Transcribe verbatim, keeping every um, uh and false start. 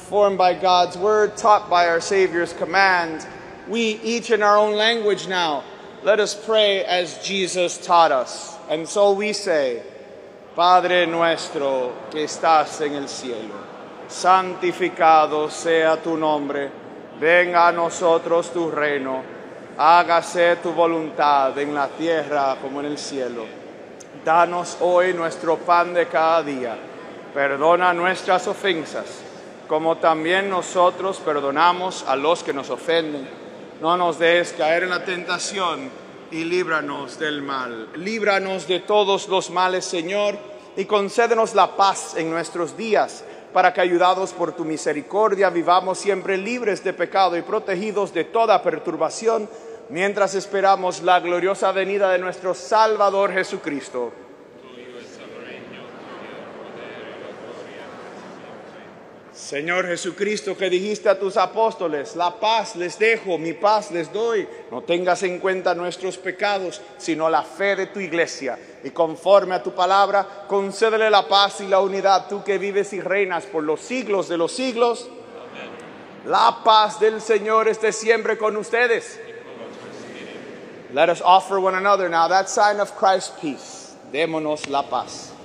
informed by God's word, taught by our Savior's command, we each in our own language now, let us pray as Jesus taught us. And so we say, Padre nuestro que estás en el cielo, santificado sea tu nombre, venga a nosotros tu reino, hágase tu voluntad en la tierra como en el cielo. Danos hoy nuestro pan de cada día, perdona nuestras ofensas, como también nosotros perdonamos a los que nos ofenden. No nos dejes caer en la tentación y líbranos del mal. Líbranos de todos los males, Señor, y concédenos la paz en nuestros días, para que, ayudados por tu misericordia, vivamos siempre libres de pecado y protegidos de toda perturbación, mientras esperamos la gloriosa venida de nuestro Salvador Jesucristo. Señor Jesucristo, que dijiste a tus apóstoles, la paz les dejo, mi paz les doy. No tengas en cuenta nuestros pecados, sino la fe de tu iglesia. Y conforme a tu palabra, concédele la paz y la unidad, tú que vives y reinas por los siglos de los siglos. Amén. La paz del Señor esté siempre con ustedes. Let us offer one another now that sign of Christ's peace. Démonos la paz.